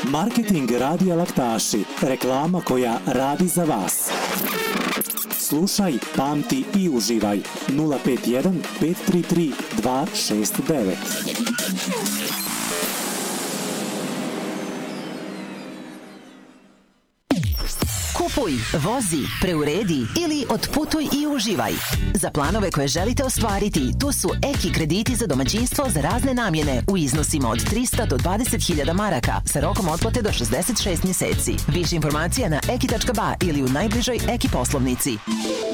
Marketing Radija Laktaši. Reklama koja radi za vas. Slušaj, pamti i uživaj. 051 533 269. Kupuj, vozi, preuredi ili otputuj i uživaj. Za planove koje želite ostvariti, tu su Eki krediti za domaćinstvo za razne namjene u iznosima od 300 do 20.000 maraka sa rokom otplate do 66 mjeseci. Više informacija na eki.ba ili u najbližoj Eki poslovnici.